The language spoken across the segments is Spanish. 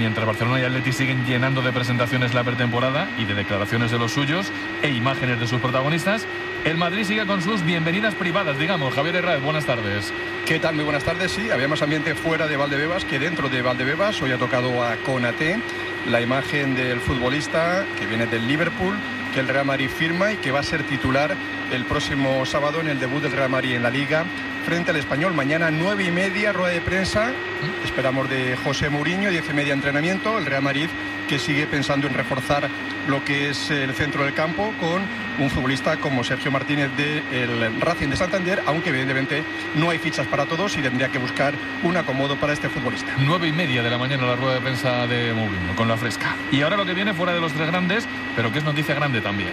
mientras Barcelona y Atleti siguen llenando de presentaciones la pretemporada y de declaraciones de los suyos e imágenes de sus protagonistas, el Madrid sigue con sus bienvenidas privadas, digamos. Javier Herráez, buenas tardes. ¿Qué tal? Muy buenas tardes. Sí, había más ambiente fuera de Valdebebas que dentro de Valdebebas. Hoy ha tocado a Konaté, la imagen del futbolista que viene del Liverpool, que el Real Madrid firma y que va a ser titular el próximo sábado en el debut del Real Madrid en la Liga frente al Español. Mañana 9:30, rueda de prensa. Esperamos de José Mourinho, 10:30 entrenamiento. El Real Madrid que sigue pensando en reforzar lo que es el centro del campo con un futbolista como Sergio Martínez del Racing de Santander, aunque evidentemente no hay fichas para todos y tendría que buscar un acomodo para este futbolista. 9:30 de la mañana la rueda de prensa de Mourinho con la fresca. Y ahora lo que viene fuera de los tres grandes, pero que es noticia grande también.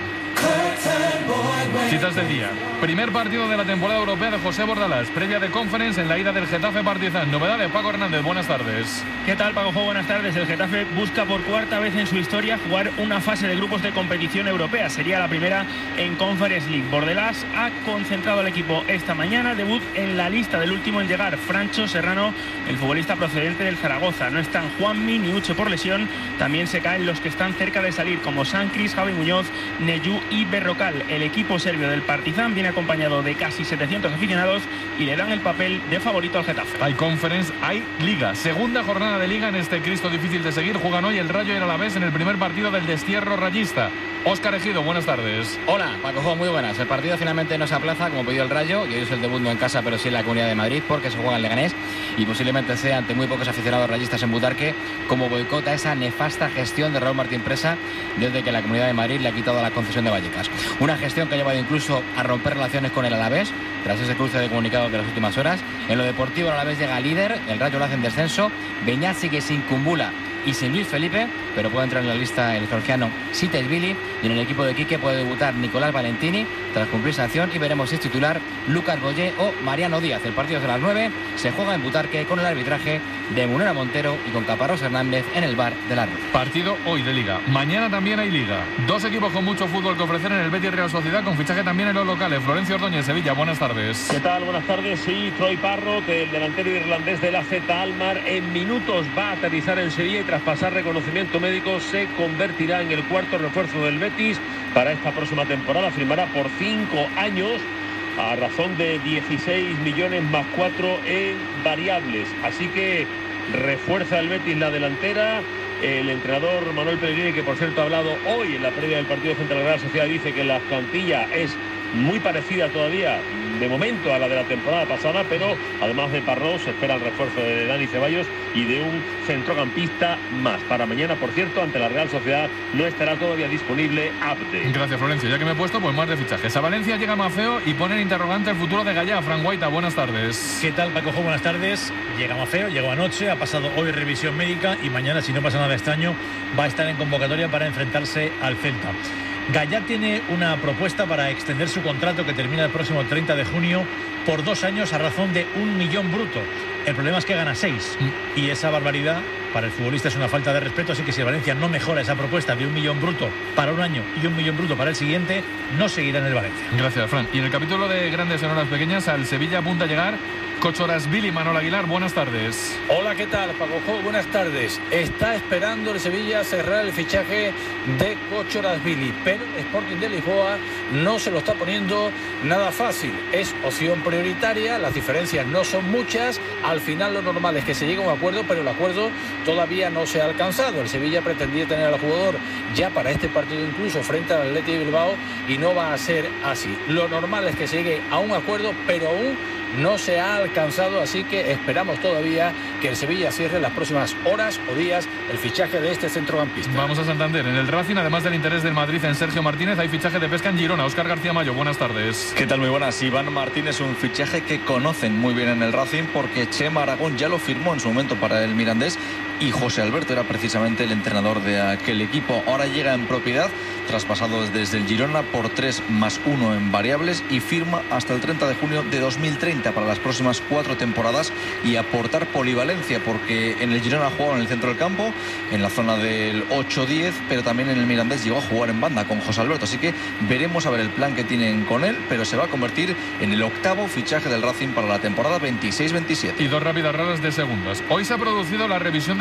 Citas del día. Primer partido de la temporada europea de José Bordalás, previa de Conference en la ida del Getafe Partizan. Novedades, Paco Hernández, buenas tardes. ¿Qué tal, Paco? Buenas tardes. El Getafe busca por cuarta vez en su historia jugar una fase de grupos de competición europea. Sería la primera en Conference League. Bordalás ha concentrado al equipo esta mañana. Debut en la lista del último en llegar, Francho Serrano, el futbolista procedente del Zaragoza. No están Juanmi ni Uche por lesión. También se caen los que están cerca de salir, como Sancris, Javi Muñoz, Neyú y Berrocal. El equipo serbio del Partizan viene acompañado de casi 700 aficionados y le dan el papel de favorito al Getafe. Hay Conference, hay Liga. Segunda jornada de Liga en este Cristo difícil de seguir. Juegan hoy el Rayo y el Alavés en el primer partido del destierro rayista. Óscar Ejido, buenas tardes. Hola, Paco, muy buenas. El partido finalmente no se aplaza, como pidió el Rayo, y hoy es el debut no en casa, pero sí en la Comunidad de Madrid, porque se juega en Leganés, y posiblemente sea ante muy pocos aficionados rayistas en Butarque, como boicota esa nefasta gestión de Raúl Martín Presa desde que la Comunidad de Madrid le ha quitado la concesión de Vallecas. Una gestión que ha llevado incluso a romper relaciones con el Alavés, tras ese cruce de comunicados de las últimas horas. En lo deportivo, el Alavés llega líder, el Rayo lo hace en descenso, Beñat sigue sin Kumbula y sin Luis Felipe, pero puede entrar en la lista el georgiano Sitesvili, y en el equipo de Quique puede debutar Nicolás Valentini tras cumplir sanción, y veremos si es titular Lucas Boyé o Mariano Díaz. El partido es a las 9, se juega en Butarque con el arbitraje de Munera Montero y con Caparrós Hernández en el bar de la Ruz. Partido hoy de Liga. Mañana también hay Liga. Dos equipos con mucho fútbol que ofrecer en el Betis Real Sociedad, con fichaje también en los locales. Florencio Ordóñez, Sevilla, buenas tardes. ¿Qué tal? Buenas tardes. Sí, Troy Parrott, el delantero irlandés de la AZ Alkmaar, en minutos va a aterrizar en Sevilla y tras pasar reconocimiento médico se convertirá en el cuarto refuerzo del Betis para esta próxima temporada. Firmará por 5 años a razón de 16 millones más 4 en variables. Así que refuerza el Betis la delantera. El entrenador Manuel Pellegrini, que por cierto ha hablado hoy en la previa del partido frente a la Real Sociedad, dice que la plantilla es muy parecida todavía de momento a la de la temporada pasada, pero además de Parrós se espera el refuerzo de Dani Ceballos y de un centrocampista más. Para mañana, por cierto, ante la Real Sociedad no estará todavía disponible Abde. Gracias, Florencio. Ya que me he puesto, pues más de fichajes. A Valencia llega Mafeo y pone en interrogante el futuro de Gallá. Fran Guaita, buenas tardes. ¿Qué tal, Paco? Buenas tardes. Llega Mafeo, llegó anoche, ha pasado hoy revisión médica y mañana, si no pasa nada extraño, va a estar en convocatoria para enfrentarse al Celta. Gallá tiene una propuesta para extender su contrato que termina el próximo 30 de junio por 2 años a razón de 1 millón bruto. El problema es que gana 6 y esa barbaridad para el futbolista es una falta de respeto, así que si Valencia no mejora esa propuesta de 1 millón bruto para un año y 1 millón bruto para el siguiente, no seguirá en el Valencia. Gracias, Fran. Y en el capítulo de grandes en horas pequeñas, al Sevilla apunta a llegar Kochorashvili. Manuel Aguilar, buenas tardes. Hola, ¿qué tal, Paco? Buenas tardes. Está esperando el Sevilla cerrar el fichaje de Kochorashvili, pero el Sporting de Lisboa no se lo está poniendo nada fácil. Es opción prioritaria, las diferencias no son muchas. Al final lo normal es que se llegue a un acuerdo, pero el acuerdo todavía no se ha alcanzado. El Sevilla pretendía tener al jugador ya para este partido incluso frente al Athletic de Bilbao y no va a ser así. Lo normal es que se llegue a un acuerdo, pero aún no se ha alcanzado, así que esperamos todavía que el Sevilla cierre en las próximas horas o días el fichaje de este centrocampista. Vamos a Santander. En el Racing, además del interés del Madrid en Sergio Martínez, hay fichaje de pesca en Girona. Óscar García Mayo, buenas tardes. ¿Qué tal? Muy buenas. Iván Martínez es un fichaje que conocen muy bien en el Racing porque Chema Aragón ya lo firmó en su momento para el Mirandés y José Alberto era precisamente el entrenador de aquel equipo. Ahora llega en propiedad, traspasado desde el Girona por 3 más 1 en variables y firma hasta el 30 de junio de 2030 para las próximas 4 temporadas y aportar polivalencia porque en el Girona jugó en el centro del campo, en la zona del 8-10, pero también en el Mirandés llegó a jugar en banda con José Alberto, así que veremos a ver el plan que tienen con él, pero se va a convertir en el 8º fichaje del Racing para la temporada 26-27. Y 2 rápidas raras de segundas. Hoy se ha producido la revisión de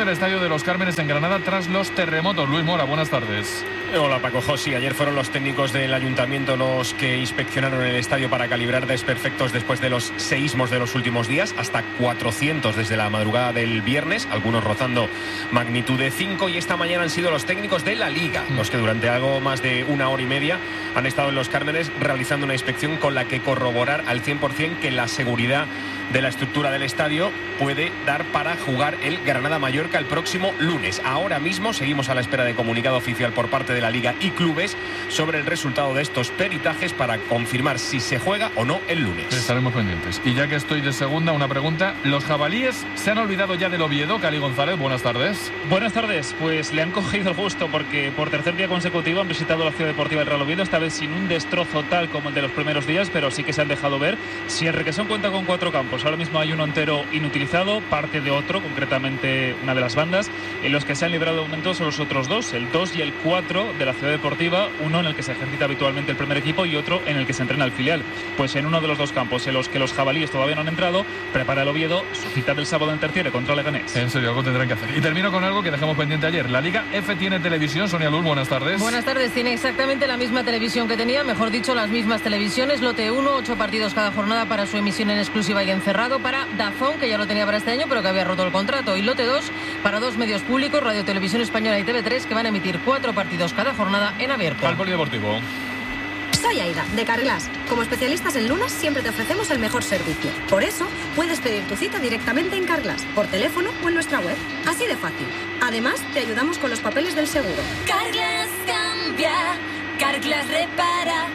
el Estadio de los Cármenes en Granada tras los terremotos. Luis Mora, buenas tardes. Hola Paco José, ayer fueron los técnicos del ayuntamiento los que inspeccionaron el estadio para calibrar desperfectos después de los seísmos de los últimos días, hasta 400 desde la madrugada del viernes, algunos rozando magnitud de 5, y esta mañana han sido los técnicos de la Liga los que durante algo más de una hora y media han estado en los Cármenes realizando una inspección con la que corroborar al 100% que la seguridad de la estructura del estadio puede dar para jugar el Granada-Mallorca el próximo lunes. Ahora mismo seguimos a la espera de comunicado oficial por parte de la Liga y clubes sobre el resultado de estos peritajes para confirmar si se juega o no el lunes. Estaremos pendientes. Y ya que estoy de segunda, una pregunta. ¿Los jabalíes se han olvidado ya del Oviedo? Cali González, buenas tardes. Buenas tardes. Pues le han cogido el gusto porque por tercer día consecutivo han visitado la Ciudad Deportiva del Real Oviedo, esta vez sin un destrozo tal como el de los primeros días, pero sí que se han dejado ver. Si el Requesón cuenta con 4 campos, ahora mismo hay uno entero inutilizado, parte de otro, concretamente una de las bandas. En los que se han librado de momento son los otros 2, el 2 y el 4 de la Ciudad Deportiva, uno en el que se ejercita habitualmente el primer equipo y otro en el que se entrena el filial. Pues en uno de los 2 campos en los que los jabalíes todavía no han entrado, prepara el Oviedo su cita del sábado en terciario contra Leganés. En serio, algo tendrán que hacer. Y termino con algo que dejamos pendiente ayer. La Liga F tiene televisión. Sonia Luz, buenas tardes. Buenas tardes. Tiene exactamente la misma televisión que tenía, mejor dicho, las mismas televisiones. Lote 1, 8 partidos cada jornada para su emisión en exclusiva y encerrado. Para DAZN, que ya lo tenía para este año, pero que había roto el contrato. Y lote 2 para 2 medios públicos, Radio Televisión Española y TV3, que van a emitir 4 partidos cada jornada en abierto. Al polideportivo. Soy Aida, de Carglass. Como especialistas en lunas, siempre te ofrecemos el mejor servicio. Por eso, puedes pedir tu cita directamente en Carglass, por teléfono o en nuestra web. Así de fácil. Además, te ayudamos con los papeles del seguro. Carglass cambia, Carglass repara.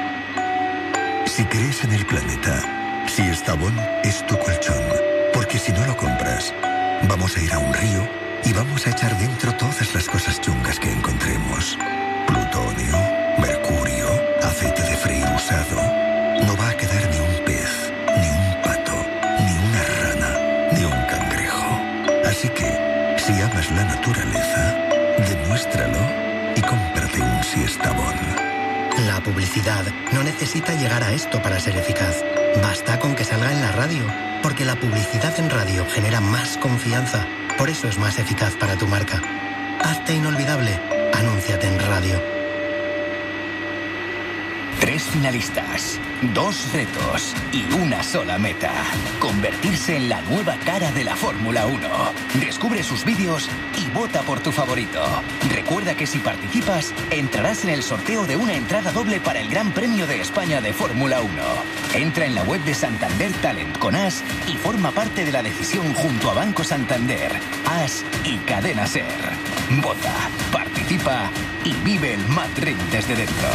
Si crees en el planeta, si Estrabón es tu colchón, porque si no lo compras, vamos a ir a un río y vamos a echar dentro todas las cosas chungas que encontremos. Plutonio, mercurio, aceite de freír usado. No va a quedar ni un pez, ni un pato, ni una rana, ni un cangrejo. Así que, si amas la naturaleza, demuéstralo y cómprate un Siestabón. La publicidad no necesita llegar a esto para ser eficaz. Basta con que salga en la radio, porque la publicidad en radio genera más confianza. Por eso es más eficaz para tu marca. Hazte inolvidable. Anúnciate en radio. 3 finalistas, 2 retos y una sola meta. Convertirse en la nueva cara de la Fórmula 1. Descubre sus vídeos y vota por tu favorito. Recuerda que si participas, entrarás en el sorteo de una entrada doble para el Gran Premio de España de Fórmula 1. Entra en la web de Santander Talent con As y forma parte de la decisión junto a Banco Santander, As y Cadena Ser. Vota, participa y vive el Madrid desde dentro.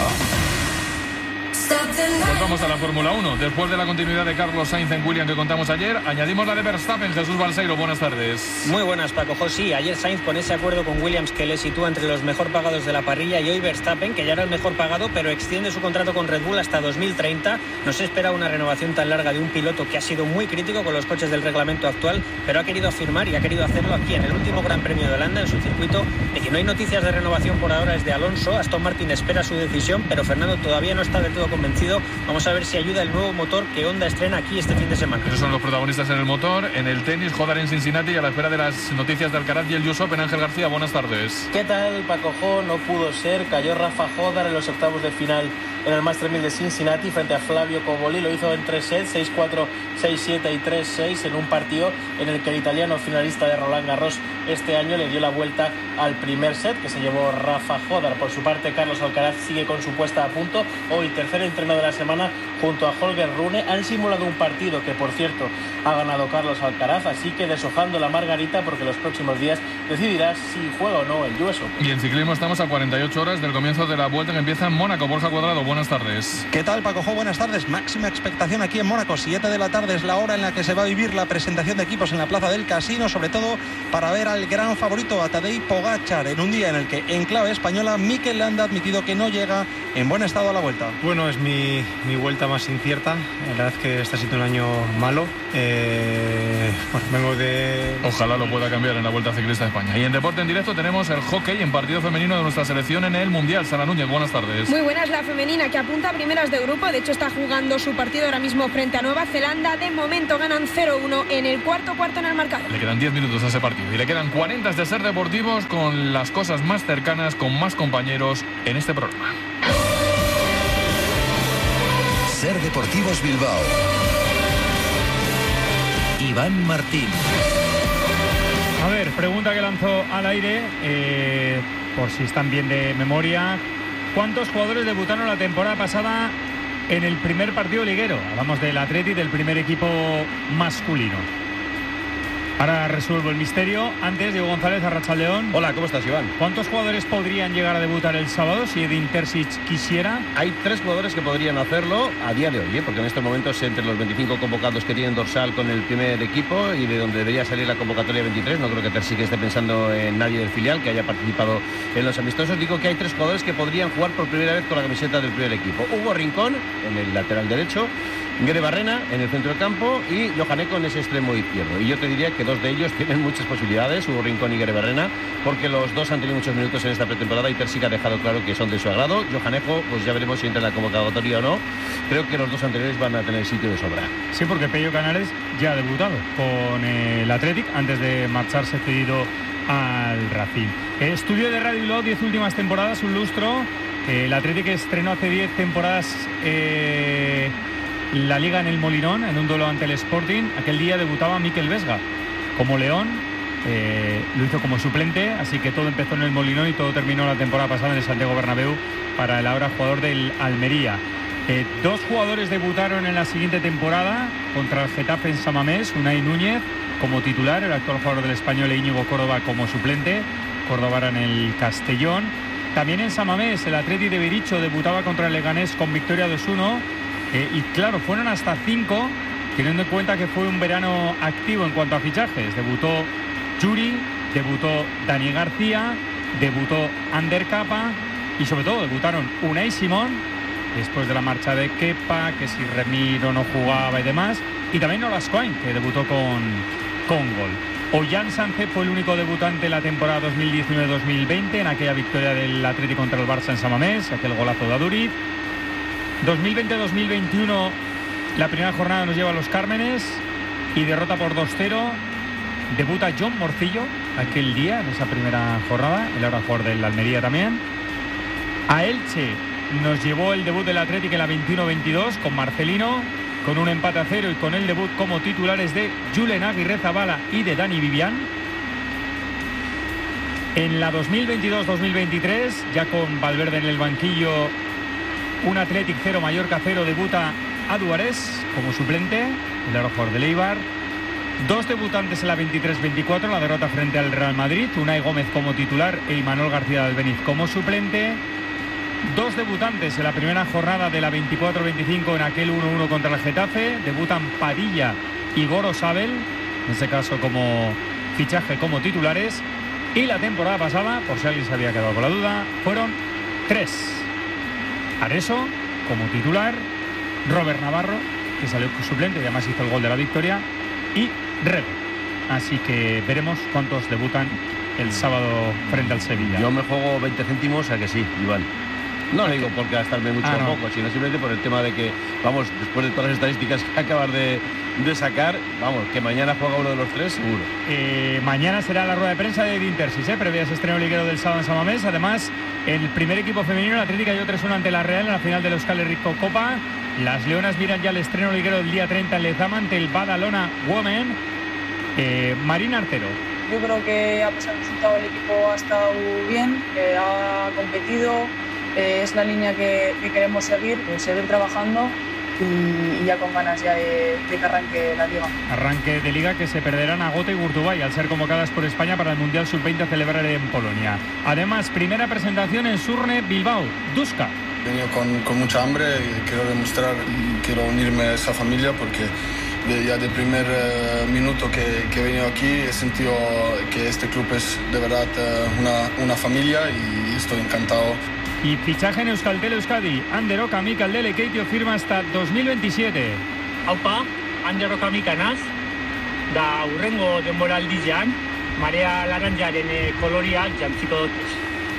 Pues vamos a la Fórmula 1. Después de la continuidad de Carlos Sainz en Williams que contamos ayer, añadimos la de Verstappen. Jesús Balseiro, buenas tardes. Muy buenas, Paco José. Ayer Sainz con ese acuerdo con Williams que le sitúa entre los mejor pagados de la parrilla, y hoy Verstappen, que ya era el mejor pagado, pero extiende su contrato con Red Bull hasta 2030. No se espera una renovación tan larga de un piloto que ha sido muy crítico con los coches del reglamento actual, pero ha querido afirmar y ha querido hacerlo aquí en el último Gran Premio de Holanda, en su circuito, de que no hay noticias de renovación por ahora es de Alonso. Aston Martin espera su decisión, pero Fernando todavía no está del todo convencido. Vamos a ver si ayuda el nuevo motor que Honda estrena aquí este fin de semana. Esos son los protagonistas en el motor. En el tenis, Hodar en Cincinnati, y a la espera de las noticias de Alcaraz y el US Open. Ángel García, buenas tardes. ¿Qué tal, Paco Jo? No pudo ser. Cayó Rafa Hodar en los octavos de final en el Masters 1000 de Cincinnati frente a Flavio Cobolli. Lo hizo en 3 sets, 6-4, 6-7 y 3-6, en un partido en el que el italiano finalista de Roland Garros este año le dio la vuelta al primer set, que se llevó Rafa Hodar. Por su parte, Carlos Alcaraz sigue con su puesta a punto. Hoy, tercer entreno de la semana junto a Holger Rune. Han simulado un partido que, por cierto, ha ganado Carlos Alcaraz, así que deshojando la margarita, porque los próximos días decidirá si juega o no el US Open. Y en ciclismo estamos a 48 horas del comienzo de la vuelta que empieza en Mónaco. Borja Cuadrado, buenas tardes. ¿Qué tal, Paco Jo? Buenas tardes. Máxima expectación aquí en Mónaco. 7 de la tarde es la hora en la que se va a vivir la presentación de equipos en la Plaza del Casino, sobre todo para ver al gran favorito, a Tadej Pogačar, en un día en el que, en clave española, Mikel Landa ha admitido que no llega en buen estado a la vuelta. Bueno, es mi vuelta más incierta. La verdad es que está siendo un año malo. Vengo de... Ojalá lo pueda cambiar en la Vuelta Ciclista de España. Y en Deporte en Directo tenemos el hockey en partido femenino de nuestra selección en el Mundial. Sara Núñez, buenas tardes. Muy buenas, la femenina que apunta a primeras de grupo. De hecho está jugando su partido ahora mismo frente a Nueva Zelanda. De momento ganan 0-1 en el cuarto en el marcador. Le quedan 10 minutos a ese partido y le quedan 40 de Ser Deportivos, con las cosas más cercanas, con más compañeros en este programa. Ser Deportivos Bilbao. Iván Martín. A ver, pregunta que lanzó al aire, por si están bien de memoria. ¿Cuántos jugadores debutaron la temporada pasada en el primer partido liguero? Hablamos del Atleti, del primer equipo masculino. Ahora resuelvo el misterio. Antes, Diego González, Arratsaldeón. Hola, ¿cómo estás, Iván? ¿Cuántos jugadores podrían llegar a debutar el sábado si Edin Terzic quisiera? Hay 3 jugadores que podrían hacerlo a día de hoy, porque en estos momentos entre los 25 convocados que tienen dorsal con el primer equipo y de donde debería salir la convocatoria 23, no creo que Terzic esté pensando en nadie del filial que haya participado en los amistosos. Digo que hay 3 jugadores que podrían jugar por primera vez con la camiseta del primer equipo. Hugo Rincón en el lateral derecho, Guede Barrena en el centro del campo y Johan Eko en ese extremo izquierdo. Y yo te diría que 2 de ellos tienen muchas posibilidades, Hugo Rincón y Guede Barrena, porque los 2 han tenido muchos minutos en esta pretemporada y Terzic ha dejado claro que son de su agrado. Johan Eko, pues ya veremos si entra en la convocatoria o no. Creo que los 2 anteriores van a tener sitio de sobra. Sí, porque Pello Canales ya ha debutado con el Athletic antes de marcharse cedido al Racing. Estudio de Radio Bilbao, 10 últimas temporadas, un lustro. El Athletic estrenó hace 10 temporadas la Liga en el Molinón, en un duelo ante el Sporting. Aquel día debutaba Mikel Vesga como León, lo hizo como suplente, así que todo empezó en el Molinón y todo terminó la temporada pasada en el Santiago Bernabéu para el ahora jugador del Almería. 2 jugadores debutaron en la siguiente temporada contra el Getafe en San Mamés: Unai Núñez como titular, el actual jugador del Español, e Íñigo Córdoba como suplente. Córdoba era en el Castellón. También en San Mamés el Atleti de Bericho debutaba contra el Leganés con victoria 2-1. Y claro, fueron hasta 5, teniendo en cuenta que fue un verano activo en cuanto a fichajes. Debutó Yuri, debutó Dani García, debutó Ander Capa y sobre todo debutaron Unai Simón, después de la marcha de Kepa, que si Remiro no jugaba y demás, y también Nolas Coin, que debutó con gol. Ollán Sánchez fue el único debutante en la temporada 2019-2020 en aquella victoria del Atlético contra el Barça en San Mamés, aquel golazo de Aduriz. 2020-2021, la primera jornada nos lleva a los Cármenes y derrota por 2-0. Debuta John Morcillo aquel día, en esa primera jornada, el ahora jugador del Almería también. A Elche nos llevó el debut del Atlético en la 21-22 con Marcelino, con un empate a 0 y con el debut como titulares de Julen Aguirrezabala y de Dani Vivian. En la 2022-2023, ya con Valverde en el banquillo, un Athletic 0, Mallorca 0, debuta Aduarés como suplente, el ahora jugador del Eibar. 2 debutantes en la 23-24, la derrota frente al Real Madrid, Unai Gómez como titular e Imanol García de Albeniz como suplente. 2 debutantes en la primera jornada de la 24-25 en aquel 1-1 contra el Getafe, debutan Padilla y Goro Sabel, en ese caso como fichaje como titulares. Y la temporada pasada, por si alguien se había quedado con la duda, fueron 3. Areso como titular, Robert Navarro, que salió suplente y además hizo el gol de la victoria, y Rebe. Así que veremos cuántos debutan el sábado frente al Sevilla. Yo me juego 20 céntimos a que sí, Iván. No le digo por gastarme mucho o poco, sino simplemente por el tema de que, vamos, después de todas las estadísticas que acabas de sacar, vamos, que mañana juega uno de los 3, seguro. Mañana será la rueda de prensa de Edin Terzic, previa a ese estreno liguero del sábado en San Mamés. Además, el primer equipo femenino, el Atlético, cayó 3-1 ante la Real en la final de la Euskal Herriko Copa. Las Leonas miran ya el estreno liguero del día 30 en Lezama ante el Badalona Women. Marina Artero. Yo creo que a pesar del resultado el equipo ha estado bien, ha competido, es la línea que queremos seguir trabajando y ya con ganas ya de que arranque la Liga. Arranque de Liga que se perderán a Gota y Gurtubay al ser convocadas por España para el Mundial Sub-20 a celebrar en Polonia. Además, primera presentación en Surne, Bilbao. Duska. He venido con mucha hambre y quiero demostrar y quiero unirme a esa familia porque ya del primer minuto que he venido aquí he sentido que este club es de verdad una familia y estoy encantado Y fichaje en Euskaltel Euskadi. Ander Okamik aldele Keitio firma hasta 2027. Aupa, Ander Okamik anaz, da urrengo denboraldian, marea laranjaren koloriak jantziko dutez.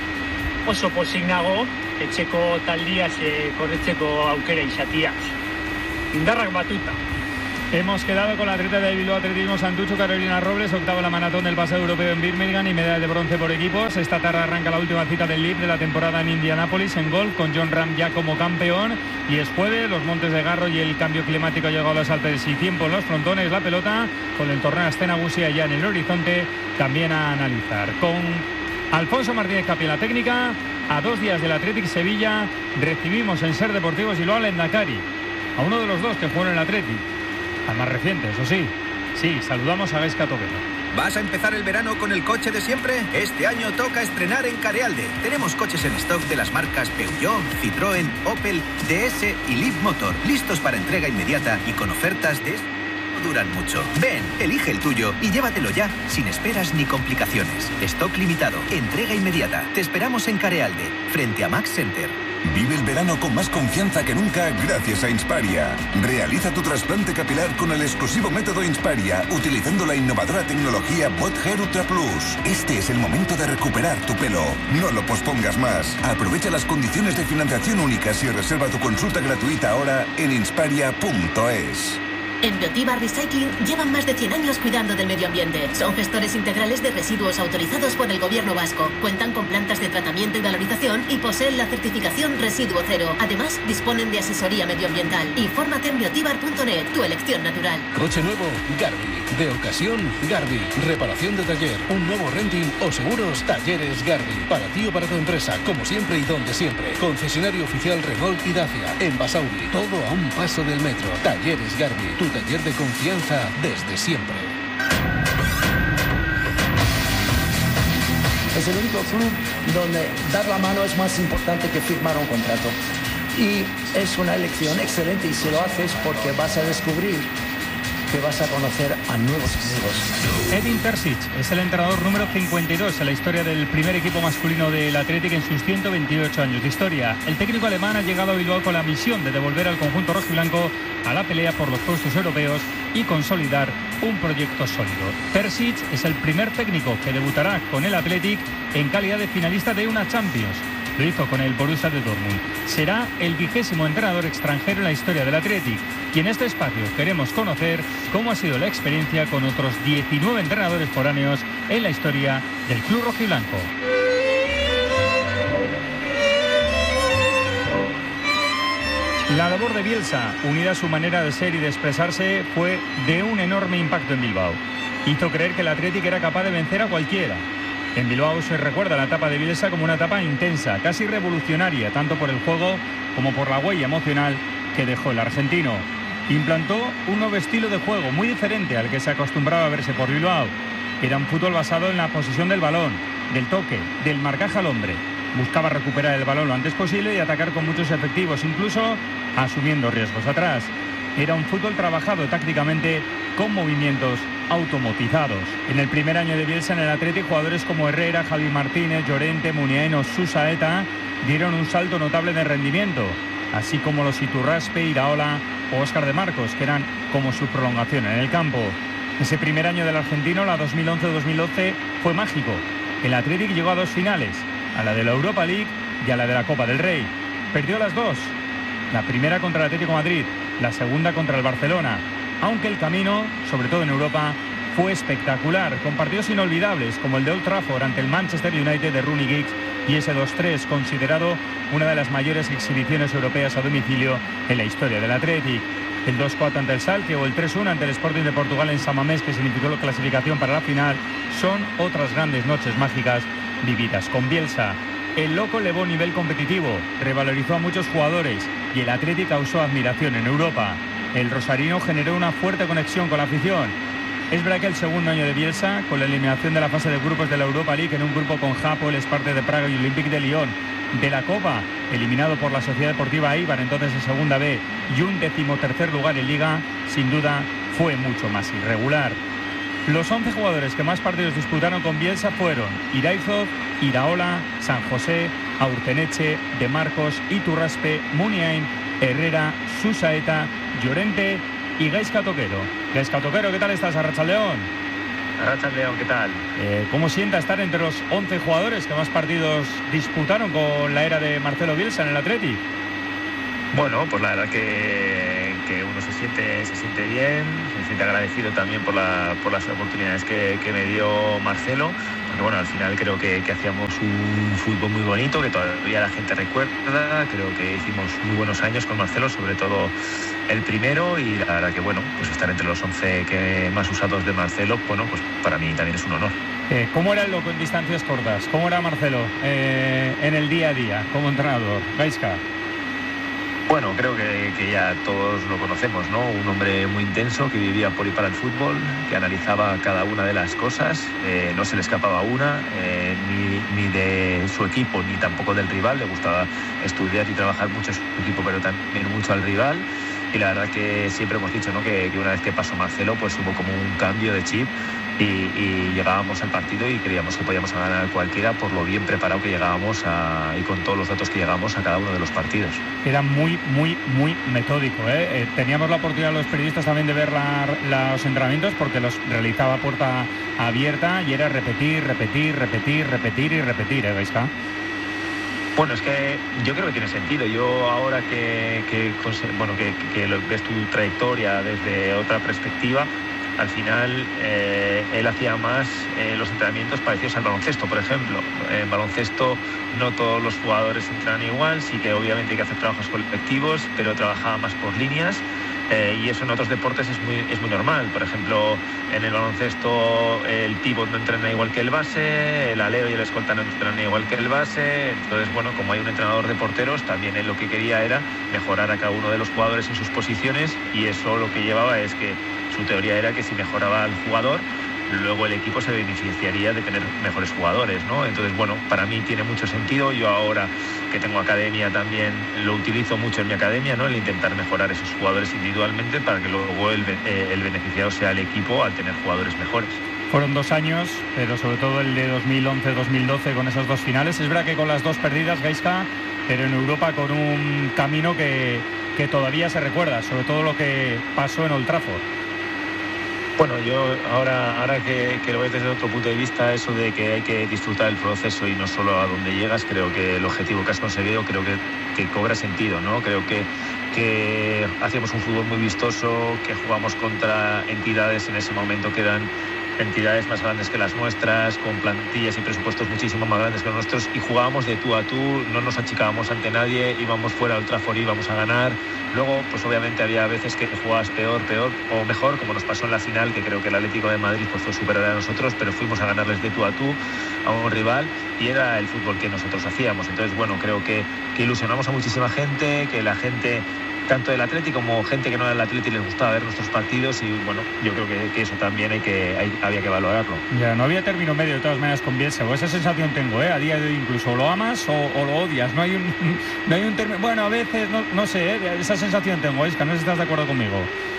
Oso pozik nago, etxeko taldiaz korretzeko aukera izatiaz. Indarrak batuta. Hemos quedado con la atleta de Bilbao Atletismo Santucho, Carolina Robles, octava en la maratón del paseo europeo en Birmingham y medalla de bronce por equipos. Esta tarde arranca la última cita del LIB de la temporada en Indianápolis en golf, con John Ram ya como campeón. Y es jueves, los Montes de Garro y el cambio climático ha llegado a los Alpes y tiempo en los frontones. La pelota con el torneo Astana Gusia ya en el horizonte también a analizar. Con Alfonso Martínez Capi en la técnica, a 2 días del Athletic Sevilla, recibimos en Ser Deportivos y lo al Endacari, a uno de los dos que jugaron en el Athletic. Al más reciente, eso sí. Sí, saludamos a Gaizka Tobelo. ¿Vas a empezar el verano con el coche de siempre? Este año toca estrenar en Carealde. Tenemos coches en stock de las marcas Peugeot, Citroën, Opel, DS y Leaf Motor, listos para entrega inmediata y con ofertas de... no duran mucho. Ven, elige el tuyo y llévatelo ya, sin esperas ni complicaciones. Stock limitado, entrega inmediata. Te esperamos en Carealde, frente a Max Center. Vive el verano con más confianza que nunca gracias a Insparia. Realiza tu trasplante capilar con el exclusivo método Insparia, utilizando la innovadora tecnología Bot Hair Ultra Plus. Este es el momento de recuperar tu pelo. No lo pospongas más. Aprovecha las condiciones de financiación únicas y reserva tu consulta gratuita ahora en insparia.es. En Biotiva Recycling llevan más de 100 años cuidando del medio ambiente. Son gestores integrales de residuos autorizados por el gobierno vasco. Cuentan con plantas de tratamiento y valorización y poseen la certificación Residuo Cero. Además, disponen de asesoría medioambiental. Infórmate en biotibar.net, tu elección natural. Coche nuevo, Garbi. De ocasión, Garbi. Reparación de taller, un nuevo renting o seguros, Talleres Garbi. Para ti o para tu empresa, como siempre y donde siempre. Concesionario oficial Renault y Dacia. En Basauri, todo a un paso del metro. Talleres Garbi. Tu taller de confianza desde siempre. Es el único club donde dar la mano es más importante que firmar un contrato. Y es una elección excelente y si lo haces porque vas a descubrir que vas a conocer a nuevos amigos. Edin Terzic es el entrenador número 52 en la historia del primer equipo masculino del Athletic en sus 128 años de historia. El técnico alemán ha llegado a Bilbao con la misión de devolver al conjunto rojiblanco a la pelea por los puestos europeos y consolidar un proyecto sólido. Terzic es el primer técnico que debutará con el Athletic en calidad de finalista de una Champions. Lo hizo con el Borussia de Dortmund. Será el 20º entrenador extranjero en la historia del Athletic. Y en este espacio queremos conocer cómo ha sido la experiencia con otros 19 entrenadores foráneos en la historia del club rojiblanco. La labor de Bielsa, unida a su manera de ser y de expresarse, fue de un enorme impacto en Bilbao. Hizo creer que el Athletic era capaz de vencer a cualquiera. En Bilbao se recuerda la etapa de Bielsa como una etapa intensa, casi revolucionaria, tanto por el juego como por la huella emocional que dejó el argentino. Implantó un nuevo estilo de juego muy diferente al que se acostumbraba a verse por Bilbao. Era un fútbol basado en la posesión del balón, del toque, del marcaje al hombre. Buscaba recuperar el balón lo antes posible y atacar con muchos efectivos, incluso asumiendo riesgos atrás. Era un fútbol trabajado tácticamente con movimientos automatizados. En el primer año de Bielsa en el Athletic, jugadores como Herrera, Javi Martínez, Llorente, Muniain, Susaeta dieron un salto notable de rendimiento, así como los Iturraspe, Iraola o Óscar de Marcos, que eran como su prolongación en el campo. Ese primer año del argentino, la 2011-2012, fue mágico. El Athletic llegó a 2 finales, a la de la Europa League y a la de la Copa del Rey. Perdió las 2, la primera contra el Atlético de Madrid, la segunda contra el Barcelona, aunque el camino, sobre todo en Europa, fue espectacular, con partidos inolvidables como el de Old Trafford ante el Manchester United de Rooney Giggs y ese 2-3, considerado una de las mayores exhibiciones europeas a domicilio en la historia del Athletic. El 2-4 ante el Schalke o el 3-1 ante el Sporting de Portugal en San Mamés, que significó la clasificación para la final, son otras grandes noches mágicas vividas con Bielsa. El loco elevó nivel competitivo, revalorizó a muchos jugadores y el Athletic causó admiración en Europa. El rosarino generó una fuerte conexión con la afición. Es verdad que el segundo año de Bielsa, con la eliminación de la fase de grupos de la Europa League en un grupo con Hapoel, Sparta de Praga y Olympique de Lyon, de la Copa, eliminado por la Sociedad Deportiva Eibar, entonces en Segunda B, y un 13º lugar en Liga, sin duda fue mucho más irregular. Los 11 jugadores que más partidos disputaron con Bielsa fueron Iraizoz, Iraola, San José, Aurteneche, De Marcos, Iturraspe, Muniain, Herrera, Susaeta, Llorente y Gaizka Toquero. Gaizka Toquero, ¿qué tal estás, Arratsaldeon? Arratsaldeon, ¿qué tal? ¿Cómo sienta estar entre los 11 jugadores que más partidos disputaron con la era de Marcelo Bielsa en el Athletic? Bueno, pues la verdad que uno se siente bien, se siente agradecido también por las oportunidades que me dio Marcelo, porque bueno, al final creo que hacíamos un fútbol muy bonito, que todavía la gente recuerda. Creo que hicimos muy buenos años con Marcelo, sobre todo el primero, y la verdad que bueno, pues estar entre los 11 que más usados de Marcelo, bueno, pues para mí también es un honor. ¿Cómo era el loco en distancias cortas? ¿Cómo era Marcelo en el día a día como entrenador? Gaizka. Bueno, creo que ya todos lo conocemos, ¿no? Un hombre muy intenso que vivía por y para el fútbol, que analizaba cada una de las cosas, no se le escapaba una, ni de su equipo ni tampoco del rival. Le gustaba estudiar y trabajar mucho su equipo, pero también mucho al rival. Y la verdad que siempre hemos dicho, ¿no?, que una vez que pasó Marcelo, pues hubo como un cambio de chip y llegábamos al partido y creíamos que podíamos ganar cualquiera por lo bien preparado que llegábamos y con todos los datos que llegábamos a cada uno de los partidos. Era muy metódico, ¿eh? Teníamos la oportunidad los periodistas también de ver los entrenamientos, porque los realizaba a puerta abierta y era repetir, Gaizka. Bueno, es que yo creo que tiene sentido. Yo ahora que ves tu trayectoria desde otra perspectiva, al final él hacía más los entrenamientos parecidos al baloncesto, por ejemplo. En baloncesto no todos los jugadores entrenan igual, sí que obviamente hay que hacer trabajos colectivos, pero trabajaba más por líneas. Y eso en otros deportes es muy normal. Por ejemplo, en el baloncesto el pívot no entrena igual que el base, el alero y el escolta no entrenan igual que el base. Entonces, bueno, como hay un entrenador de porteros, también él lo que quería era mejorar a cada uno de los jugadores en sus posiciones, y eso lo que llevaba es que su teoría era que si mejoraba al jugador, luego el equipo se beneficiaría de tener mejores jugadores, ¿no? Entonces, bueno, para mí tiene mucho sentido. Yo ahora que tengo academia también lo utilizo mucho en mi academia, ¿no? El intentar mejorar esos jugadores individualmente para que luego el beneficiado sea el equipo al tener jugadores mejores. Fueron 2 años, pero sobre todo el de 2011-2012 con esas 2 finales. Es verdad que con las 2 perdidas, Gaizka, pero en Europa con un camino que todavía se recuerda, sobre todo lo que pasó en Old Trafford. Bueno, yo ahora que lo ves desde otro punto de vista, eso de que hay que disfrutar del proceso y no solo a donde llegas, creo que el objetivo que has conseguido creo que cobra sentido, ¿no? Creo que hacíamos un fútbol muy vistoso, que jugamos contra entidades en ese momento que eran entidades más grandes que las nuestras, con plantillas y presupuestos muchísimo más grandes que los nuestros, y jugábamos de tú a tú, no nos achicábamos ante nadie, íbamos fuera al Trafford y íbamos a ganar. Luego, pues obviamente había veces que jugabas peor o mejor, como nos pasó en la final, que creo que el Atlético de Madrid pues fue superior a nosotros, pero fuimos a ganarles de tú a tú a un rival, y era el fútbol que nosotros hacíamos. Entonces, bueno, creo que ilusionamos a muchísima gente, que la gente, tanto del Atleti como gente que no era del Atleti, les gustaba ver nuestros partidos, y bueno, yo creo que eso también había que valorarlo. Ya, no había término medio de todas maneras con Bielsa, o esa sensación tengo, a día de hoy incluso lo amas o lo odias, no hay un término, bueno, a veces, no sé, esa sensación tengo, es que no sé si estás de acuerdo conmigo.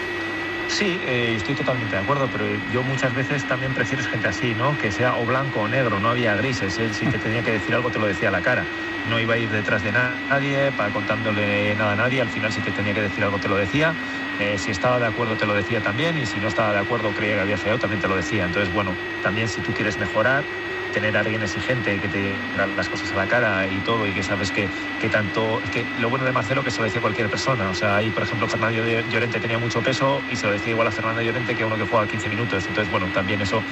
Sí, estoy totalmente de acuerdo, pero yo muchas veces también prefiero gente así, ¿no? Que sea o blanco o negro, no había grises. Él si te tenía que decir algo te lo decía a la cara. No iba a ir detrás de nadie, para contándole nada a nadie. Al final si te tenía que decir algo te lo decía. Si estaba de acuerdo te lo decía también, y si no estaba de acuerdo, creía que había fallado, también te lo decía. Entonces, bueno, también si tú quieres mejorar, tener a alguien exigente que te diga las cosas a la cara y todo, y que sabes que tanto, que lo bueno de Marcelo, que se lo decía cualquier persona. O sea, ahí por ejemplo Fernando Llorente tenía mucho peso y se lo decía igual a Fernando Llorente que uno que juega 15 minutos. Entonces, bueno, también eso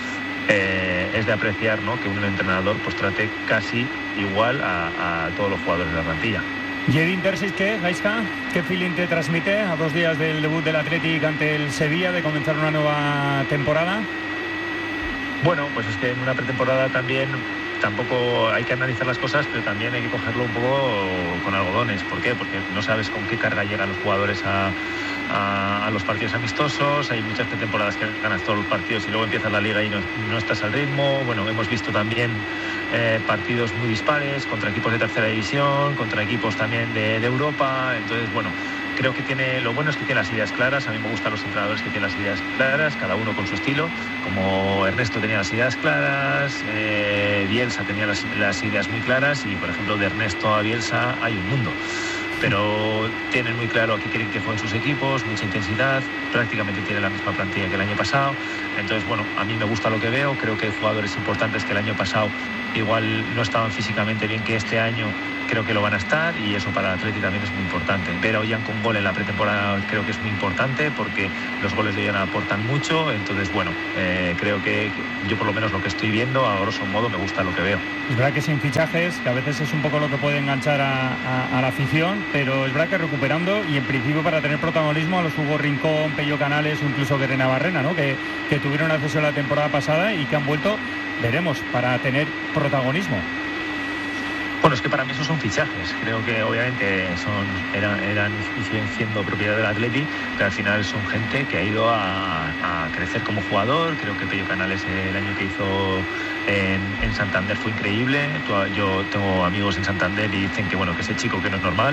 es de apreciar, ¿no? Que un entrenador pues trate casi igual a todos los jugadores de la plantilla. ¿Y el Intersis qué, Gaizka? ¿Qué feeling te transmite a 2 días del debut del Athletic ante el Sevilla, de comenzar una nueva temporada? Bueno, pues es que en una pretemporada también tampoco hay que analizar las cosas, pero también hay que cogerlo un poco con algodones. ¿Por qué? Porque no sabes con qué carga llegan los jugadores a los partidos amistosos. Hay muchas pretemporadas que ganas todos los partidos y luego empiezas la liga y no estás al ritmo. Bueno, hemos visto también partidos muy dispares contra equipos de tercera división, contra equipos también de Europa. Entonces, bueno, creo que lo bueno es que tiene las ideas claras. A mí me gustan los entrenadores que tienen las ideas claras, cada uno con su estilo, como Ernesto tenía las ideas claras, Bielsa tenía las ideas muy claras, y por ejemplo de Ernesto a Bielsa hay un mundo. Pero tienen muy claro a qué quieren que jueguen sus equipos, mucha intensidad, prácticamente tienen la misma plantilla que el año pasado. Entonces, bueno, a mí me gusta lo que veo, creo que hay jugadores importantes que el año pasado igual no estaban físicamente bien, que este año creo que lo van a estar, y eso para el Atleti también es muy importante. Ver a Ollán con gol en la pretemporada creo que es muy importante, porque los goles de Ollán aportan mucho. Entonces, bueno, creo que yo por lo menos lo que estoy viendo, a grosso modo, me gusta lo que veo. Es verdad que sin fichajes, que a veces es un poco lo que puede enganchar a la afición, pero es verdad que recuperando, y en principio para tener protagonismo, a los Hugo Rincón, Pello Canales o incluso Guerrena Barrena, ¿no? que tuvieron acceso la temporada pasada y que han vuelto, veremos, para tener protagonismo. Bueno, es que para mí esos son fichajes. Creo que obviamente eran y siguen siendo propiedad del Atleti, pero al final son gente que ha ido a crecer como jugador. Creo que Pello Canales el año que hizo en Santander fue increíble. Yo tengo amigos en Santander y dicen que bueno, que ese chico que no es normal,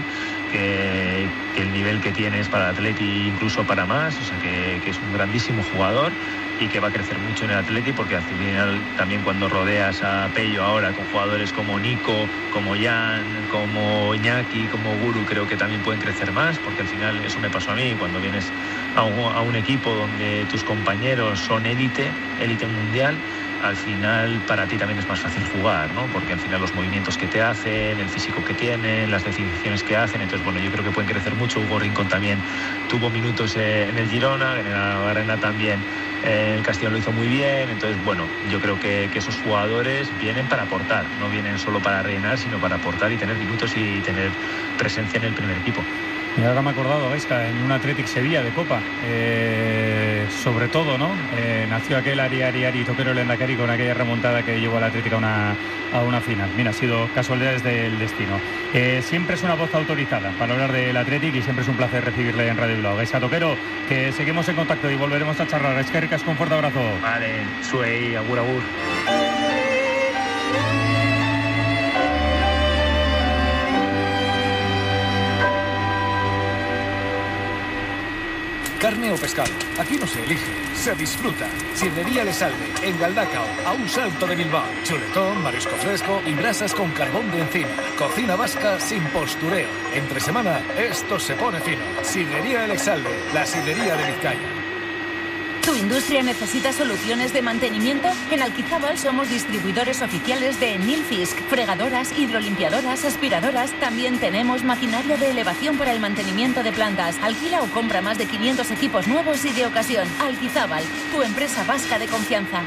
que el nivel que tiene es para el Atleti, incluso para más, o sea que es un grandísimo jugador y que va a crecer mucho en el Atleti, porque al final también cuando rodeas a Pello ahora con jugadores como Nico, como Jan, como Iñaki, como Guru, creo que también pueden crecer más, porque al final eso me pasó a mí cuando vienes a un equipo donde tus compañeros son élite mundial. Al final para ti también es más fácil jugar, ¿no? Porque al final los movimientos que te hacen, el físico que tienen, las definiciones que hacen, entonces bueno, yo creo que pueden crecer mucho. Hugo Rincón también tuvo minutos en el Girona, Barrena también, el Castellón lo hizo muy bien. Entonces bueno, yo creo que esos jugadores vienen para aportar, no vienen solo para rellenar, sino para aportar y tener minutos y tener presencia en el primer equipo. Y ahora me he acordado, Gaisca, en un Athletic Sevilla de Copa, sobre todo, ¿no? Nació aquel Ari Toquero Lendakari con aquella remontada que llevó al Athletic a una final. Mira, ha sido casualidades del destino. Siempre es una voz autorizada para hablar del Athletic y siempre es un placer recibirle en Radio Bilbao. Gaisca Toquero, que seguimos en contacto y volveremos a charlar. Gaisca Ricas, con fuerte abrazo. Vale, suey, agur. Carne o pescado, aquí no se elige, se disfruta. Sidrería Le Salve, en Galdacao, a un salto de Bilbao. Chuletón, marisco fresco y brasas con carbón de encina. Cocina vasca sin postureo. Entre semana, esto se pone fino. Sidrería Le Salve, la sidrería de Vizcaya. ¿Tu industria necesita soluciones de mantenimiento? En Alquizábal somos distribuidores oficiales de Nilfisk, fregadoras, hidrolimpiadoras, aspiradoras. También tenemos maquinaria de elevación para el mantenimiento de plantas. Alquila o compra más de 500 equipos nuevos y de ocasión. Alquizábal, tu empresa vasca de confianza.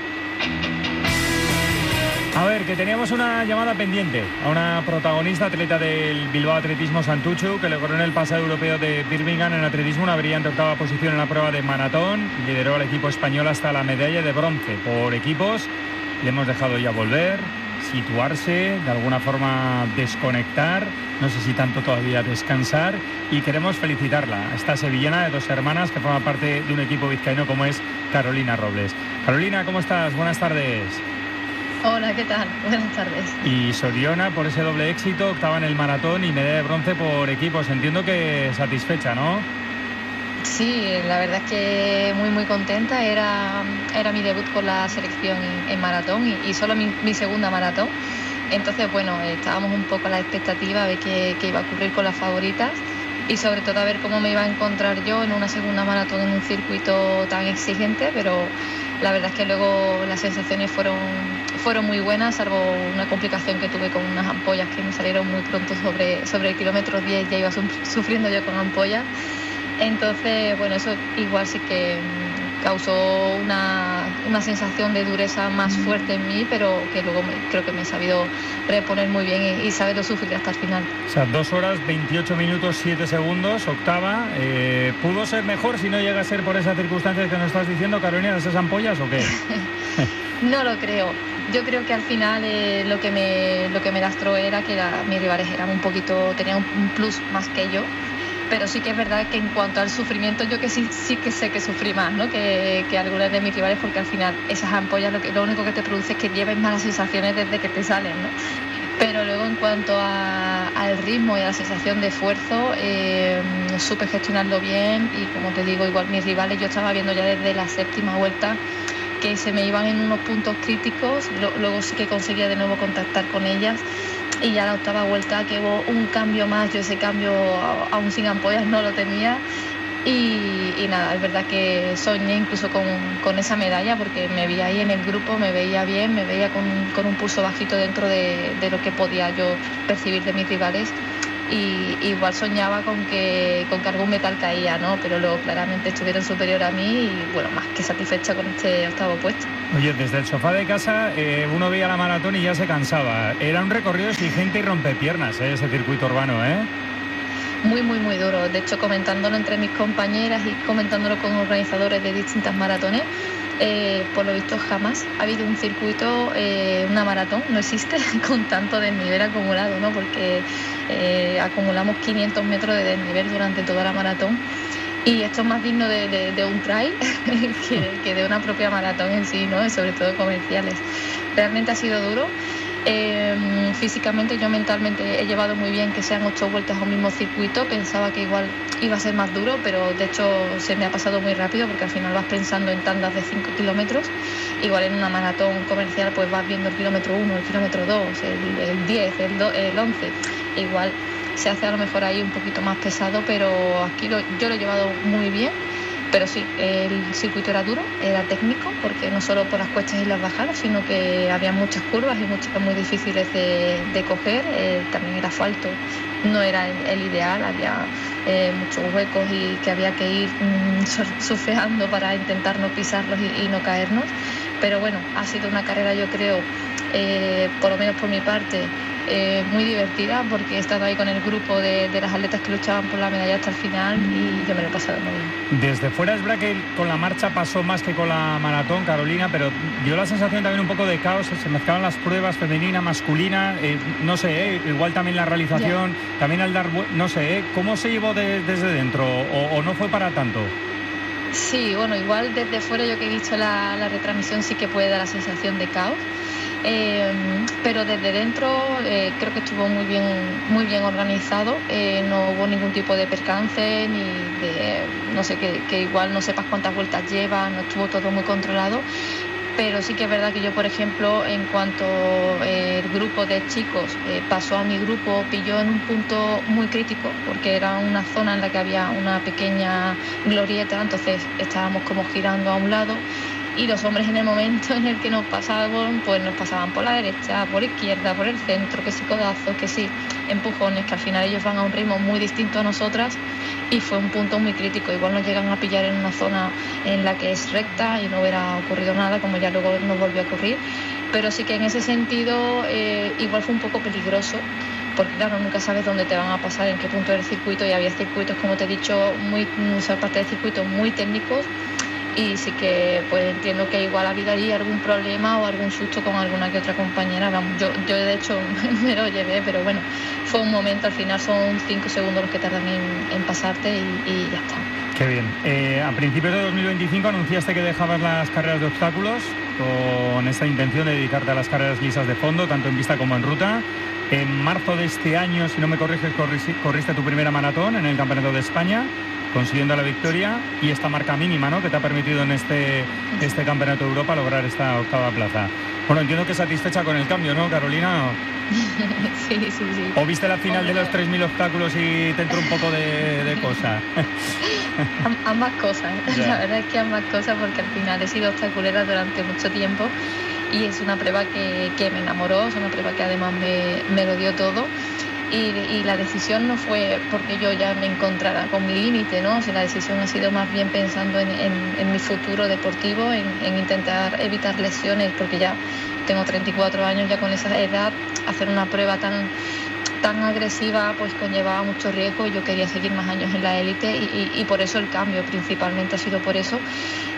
A ver, que teníamos una llamada pendiente a una protagonista atleta del Bilbao Atletismo Santuchu, que logró en el pasado europeo de Birmingham en atletismo una brillante octava posición en la prueba de maratón. Lideró al equipo español hasta la medalla de bronce por equipos. Le hemos dejado ya volver, situarse, de alguna forma desconectar, no sé si tanto todavía descansar, y queremos felicitarla, esta sevillana de dos hermanas que forma parte de un equipo vizcaíno como es Carolina Robles. Carolina, ¿cómo estás? Buenas tardes. Hola, ¿qué tal? Buenas tardes. Y Soriona por ese doble éxito, octava en el maratón y medalla de bronce por equipos. Entiendo que satisfecha, ¿no? Sí, la verdad es que muy contenta. Era mi debut con la selección en maratón y solo mi segunda maratón. Entonces, bueno, estábamos un poco a la expectativa de qué iba a ocurrir con las favoritas y sobre todo a ver cómo me iba a encontrar yo en una segunda maratón en un circuito tan exigente, pero la verdad es que luego las sensaciones fueron muy buenas, salvo una complicación que tuve con unas ampollas que me salieron muy pronto sobre el kilómetro 10, ya iba sufriendo yo con ampollas. Entonces, bueno, eso igual sí que causó una sensación de dureza más fuerte en mí, pero que luego creo que me he sabido reponer muy bien y saberlo sufrir hasta el final. O sea, 2 horas, 28 minutos, 7 segundos, octava. ¿Pudo ser mejor si no llega a ser por esas circunstancias que nos estás diciendo, Carolina, de esas ampollas o qué? No lo creo. Yo creo que al final lo que me lastró era que mis rivales tenían un plus más que yo. Pero sí que es verdad que en cuanto al sufrimiento, yo que sí que sé que sufrí más, ¿no? que algunas de mis rivales, porque al final esas ampollas lo único que te produce es que lleves malas sensaciones desde que te salen, ¿no? Pero luego en cuanto al ritmo y a la sensación de esfuerzo, no supe gestionarlo bien y como te digo, igual mis rivales, yo estaba viendo ya desde la 7ª vuelta que se me iban en unos puntos críticos, luego sí que conseguía de nuevo contactar con ellas y ya la 8ª vuelta que hubo un cambio más, yo ese cambio aún sin ampollas no lo tenía. Y nada, es verdad que soñé incluso con esa medalla porque me veía ahí en el grupo, me veía bien, me veía con un pulso bajito dentro de lo que podía yo percibir de mis rivales y igual soñaba con que algún metal caía, ¿no? Pero luego claramente estuvieron superior a mí y bueno, más que satisfecha con este 8º puesto. Oye, desde el sofá de casa uno veía la maratón y ya se cansaba. Era un recorrido exigente y rompepiernas, ese circuito urbano, ¿eh? Muy, muy, muy duro. De hecho, comentándolo entre mis compañeras y comentándolo con organizadores de distintas maratones, por lo visto jamás ha habido un circuito, una maratón, no existe, con tanto desnivel acumulado, ¿no? Porque acumulamos 500 metros de desnivel durante toda la maratón y esto es más digno de un trail que de una propia maratón en sí, ¿no? Y sobre todo comerciales. Realmente ha sido duro. Físicamente, yo mentalmente he llevado muy bien que sean 8 vueltas a un mismo circuito. Pensaba que igual iba a ser más duro, pero de hecho se me ha pasado muy rápido porque al final vas pensando en tandas de 5 kilómetros. Igual en una maratón comercial pues vas viendo el kilómetro 1, el kilómetro 2, el 10, el 11. Igual se hace a lo mejor ahí un poquito más pesado, pero aquí yo lo he llevado muy bien. Pero sí, el circuito era duro, era técnico, porque no solo por las cuestas y las bajadas, sino que había muchas curvas y muchas muy difíciles de coger. También el asfalto no era el ideal, había muchos huecos y que había que ir surfeando para intentar no pisarlos y no caernos. Pero bueno, ha sido una carrera, yo creo, por lo menos por mi parte, muy divertida porque he estado ahí con el grupo de las atletas que luchaban por la medalla hasta el final y yo me lo he pasado muy bien. Desde fuera es verdad que con la marcha pasó más que con la maratón, Carolina, pero dio la sensación también un poco de caos, se mezclaban las pruebas femenina, masculina, no sé, igual también la realización, también al dar, no sé, ¿cómo se llevó desde dentro o no fue para tanto? Sí, bueno, igual desde fuera yo que he visto la retransmisión sí que puede dar la sensación de caos. Pero desde dentro creo que estuvo muy bien organizado, no hubo ningún tipo de percance ni de, no sé, que igual no sepas cuántas vueltas lleva, no estuvo todo muy controlado, pero sí que es verdad que yo, por ejemplo, en cuanto el grupo de chicos pasó a mi grupo, pilló en un punto muy crítico, porque era una zona en la que había una pequeña glorieta, entonces estábamos como girando a un lado. Y los hombres en el momento en el que nos pasaban, pues nos pasaban por la derecha, por izquierda, por el centro, que sí codazos, que sí empujones, que al final ellos van a un ritmo muy distinto a nosotras y fue un punto muy crítico. Igual nos llegan a pillar en una zona en la que es recta y no hubiera ocurrido nada, como ya luego nos volvió a ocurrir. Pero sí que en ese sentido igual fue un poco peligroso, porque claro, nunca sabes dónde te van a pasar, en qué punto del circuito, y había circuitos, como te he dicho, parte de circuitos muy técnicos. Y sí que pues entiendo que igual ha habido allí algún problema o algún susto con alguna que otra compañera. Yo de hecho me lo llevé, pero bueno, fue un momento, al final son 5 segundos los que tardan en pasarte y ya está. Qué bien. A principios de 2025 anunciaste que dejabas las carreras de obstáculos con esta intención de dedicarte a las carreras lisas de fondo, tanto en pista como en ruta. En marzo de este año, si no me corriges, corriste tu primera maratón en el Campeonato de España, consiguiendo la victoria y esta marca mínima, ¿no?, que te ha permitido en este Campeonato de Europa lograr esta 8ª plaza. Bueno, entiendo que satisfecha con el cambio, ¿no, Carolina? Sí. ¿O viste la final de los 3.000 obstáculos y te entró un poco de cosa? Ambas cosas. La verdad es que ambas cosas, porque al final he sido obstaculera durante mucho tiempo y es una prueba que me enamoró, es una prueba que además me lo dio todo. Y la decisión no fue porque yo ya me encontrara con mi límite, ¿no? O sea, la decisión ha sido más bien pensando en mi futuro deportivo, en intentar evitar lesiones, porque ya tengo 34 años, ya con esa edad, hacer una prueba tan agresiva pues conllevaba mucho riesgo y yo quería seguir más años en la élite y por eso el cambio principalmente ha sido por eso.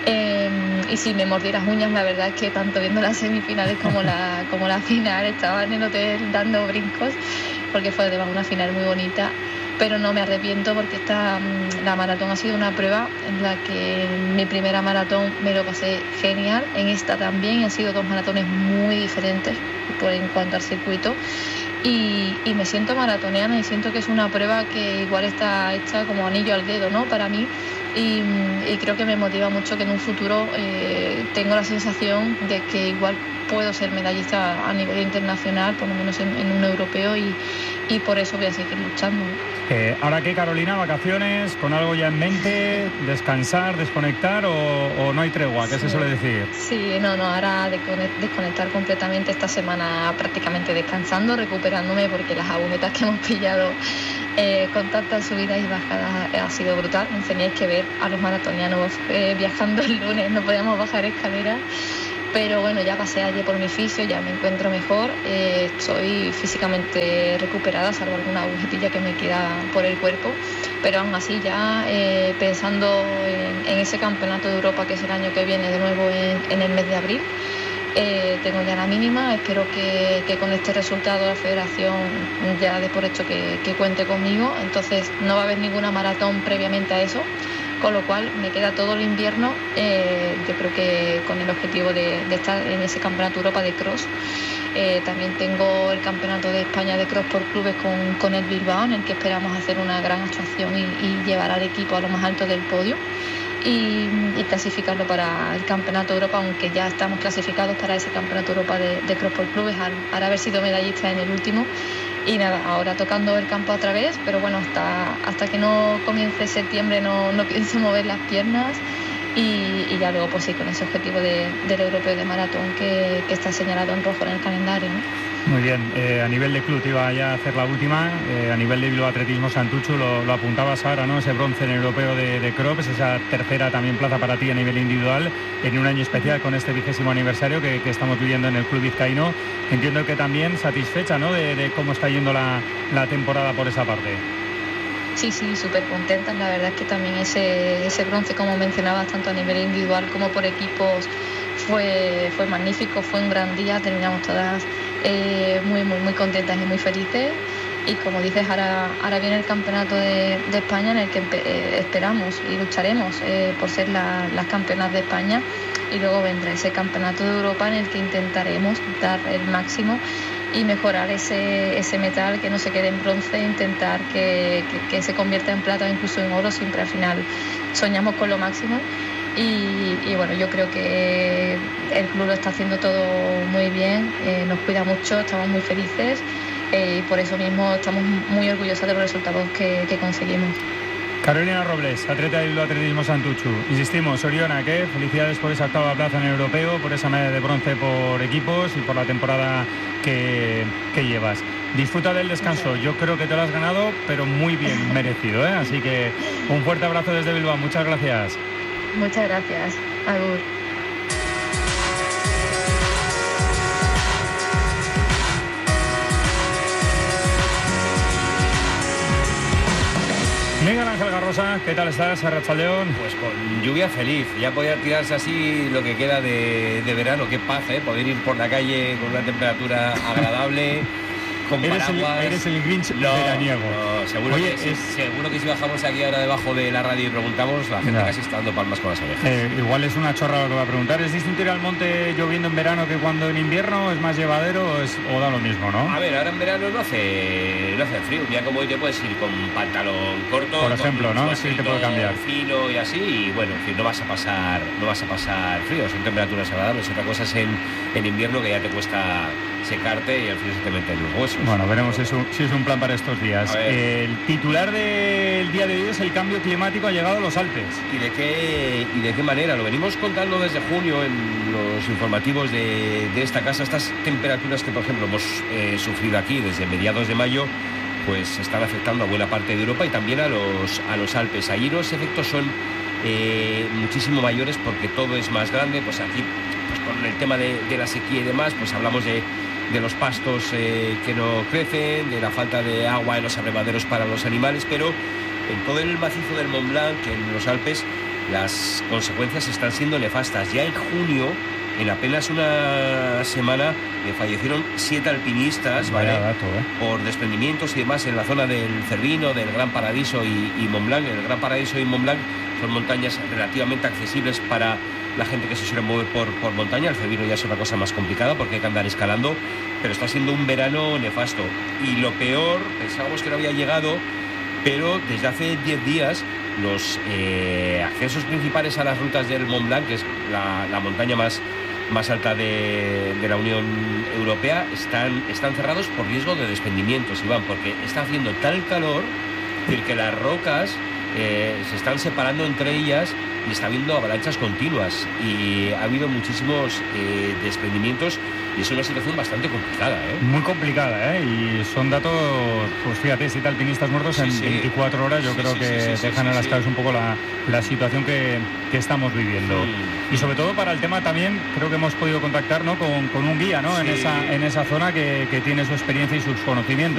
Y si me mordí las uñas, la verdad es que tanto viendo las semifinales como la final estaba en el hotel dando brincos, porque fue además una final muy bonita, pero no me arrepiento porque la maratón ha sido una prueba en la que en mi primera maratón me lo pasé genial, en esta también han sido 2 maratones muy diferentes en cuanto al circuito. y me siento maratoniana y siento que es una prueba que igual está hecha como anillo al dedo, ¿no? Para mí. Y creo que me motiva mucho que en un futuro tengo la sensación de que igual puedo ser medallista a nivel internacional, por lo menos en un europeo, y por eso voy a seguir luchando. ¿Ahora qué, Carolina? ¿Vacaciones? ¿Con algo ya en mente? ¿Descansar, desconectar o no hay tregua? ¿Qué se suele decir? Sí, no, ahora desconectar completamente, esta semana prácticamente descansando, recuperándome, porque las agujetas que hemos pillado con tantas subidas y bajadas ha sido brutal. Teníais que ver a los maratonianos viajando el lunes, no podíamos bajar escaleras. Pero bueno, ya pasé ayer por mi fisio, ya me encuentro mejor, estoy físicamente recuperada, salvo alguna agujetilla que me queda por el cuerpo, pero aún así ya pensando en ese campeonato de Europa, que es el año que viene de nuevo en el mes de abril. Tengo ya la mínima, espero que con este resultado la federación ya dé por hecho que cuente conmigo, entonces no va a haber ninguna maratón previamente a eso. Con lo cual me queda todo el invierno, yo creo que con el objetivo de estar en ese campeonato de Europa de cross. También tengo el campeonato de España de cross por clubes con el Bilbao, en el que esperamos hacer una gran actuación y llevar al equipo a lo más alto del podio y clasificarlo para el campeonato de Europa, aunque ya estamos clasificados para ese campeonato de Europa de cross por clubes al haber sido medallista en el último. Y nada, ahora tocando el campo otra vez, pero bueno, hasta que no comience septiembre no pienso mover las piernas y ya luego pues sí, con ese objetivo del europeo de maratón que está señalado en rojo en el calendario, ¿no? Muy bien, a nivel de club te iba ya a hacer la última, a nivel de Bilbao Atletismo Santuchu lo apuntabas ahora, ¿no? Ese bronce en el europeo de cross, esa tercera también plaza para ti a nivel individual, en un año especial con este 20º aniversario que estamos viviendo en el club vizcaíno. Entiendo que también satisfecha, ¿no? De cómo está yendo la temporada por esa parte. Sí, súper contenta. La verdad es que también ese bronce, como mencionabas, tanto a nivel individual como por equipos, fue magnífico, fue un gran día. Terminamos todas muy contentas y muy felices. Y como dices, ahora viene el campeonato de España, en el que esperamos y lucharemos por ser las campeonas de España. Y luego vendrá ese campeonato de Europa, en el que intentaremos dar el máximo y mejorar ese metal, que no se quede en bronce, intentar que se convierta en plata o incluso en oro. Siempre al final soñamos con lo máximo y bueno, yo creo que el club lo está haciendo todo muy bien, nos cuida mucho, estamos muy felices y por eso mismo estamos muy orgullosas de los resultados que conseguimos. Carolina Robles, atleta del Atletismo Santuchu. Insistimos, Oriona, que felicidades por esa octava plaza en el europeo, por esa medalla de bronce por equipos y por la temporada que llevas. Disfruta del descanso, yo creo que te lo has ganado, pero muy bien merecido, ¿eh? Así que un fuerte abrazo desde Bilbao, muchas gracias. Muchas gracias, agur. Miguel Ángel Garrosa, ¿qué tal estás, Arratsaldeon? Pues con lluvia feliz, ya podía tirarse así lo que queda de verano, qué paz, poder ir por la calle con una temperatura agradable, con paraguas. Eres el Grinch veraniego. No, seguro que si bajamos aquí ahora debajo de la radio y preguntamos, la gente casi está dando palmas con las orejas. Igual es una chorra lo que va a preguntar. ¿Es distinto ir al monte lloviendo en verano que cuando en invierno? ¿Es más llevadero o da lo mismo, no? A ver, ahora en verano no hace frío. Un día como hoy te puedes ir con pantalón corto, por ejemplo, ¿no? Sí, te puede cambiar. Fino y así, y bueno, en fin, no vas a pasar frío, son temperaturas agradables. Otra cosa es en invierno, que ya te cuesta secarte y al final se te meten los huesos. Bueno, veremos si es un plan para estos días. El titular del día de hoy es: el cambio climático ha llegado a los Alpes. ¿Y de qué manera? Lo venimos contando desde junio en los informativos de esta casa. Estas temperaturas que, por ejemplo, hemos sufrido aquí desde mediados de mayo, pues están afectando a buena parte de Europa y también a los Alpes. Allí los efectos son muchísimo mayores porque todo es más grande. Pues aquí, pues con el tema de la sequía y demás, pues hablamos de los pastos que no crecen, de la falta de agua en los abrevaderos para los animales, pero en todo el macizo del Mont Blanc, en los Alpes, las consecuencias están siendo nefastas. Ya en junio, en apenas una semana, fallecieron 7 alpinistas, ¿vale? Por desprendimientos y demás en la zona del Cervino, del Gran Paradiso y Mont Blanc. El Gran Paradiso y Mont Blanc son montañas relativamente accesibles para la gente que se suele mover por montaña. El Cervino ya es una cosa más complicada porque hay que andar escalando, pero está siendo un verano nefasto. Y lo peor, pensábamos que no había llegado, pero desde hace 10 días los accesos principales a las rutas del Mont Blanc, que es la montaña más alta de la Unión Europea, están cerrados por riesgo de desprendimientos, Iván, porque está haciendo tal calor que las rocas se están separando entre ellas y está habiendo avalanchas continuas y ha habido muchísimos desprendimientos y es una situación bastante complicada, Muy complicada, y son datos, pues fíjate, 7 alpinistas muertos en 24 horas. Yo creo que dejan a las claras un poco la situación que estamos viviendo. Y sobre todo para el tema también creo que hemos podido contactar, ¿no?, con un guía, ¿no?, en esa zona que tiene su experiencia y sus conocimientos.